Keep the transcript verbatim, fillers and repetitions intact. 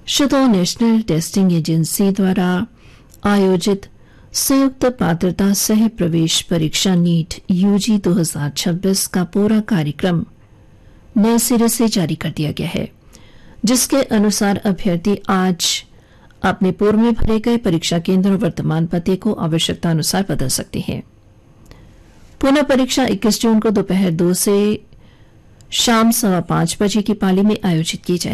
श्रोताओं, national testing agency द्वारा आयोजित संयुक्त पात्रता सह प्रवेश परीक्षा नीट यूजी दो हज़ार छब्बीस का पूरा कार्यक्रम नए सिरे से जारी कर दिया गया है, जिसके अनुसार अभ्यर्थी आज अपने पूर्व में भरे गए परीक्षा केंद्र और वर्तमान पते को आवश्यकता अनुसार बदल सकते हैं। पुनः परीक्षा इक्कीस जून को दोपहर दो से शाम सवा पांच बजे की पाली में आयोजित की जाएगी।